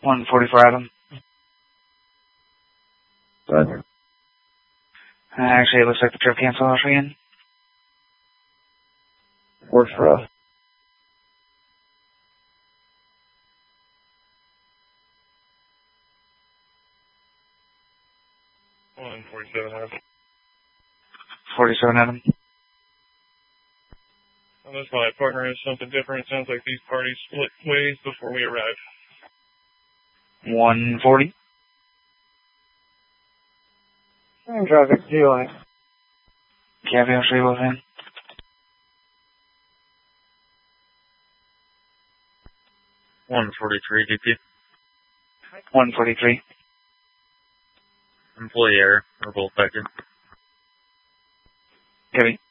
144 Adam. Roger. Actually, it looks like the trip canceled off again. Works for us. On 47 Adam. 47 Adam. Unless my partner has something different, it sounds like these parties split ways before we arrive. 140. I'm traffic, GLI. Copy, I'll show you both in. 143 DP. 143. Employee error. We're both back in. Copy.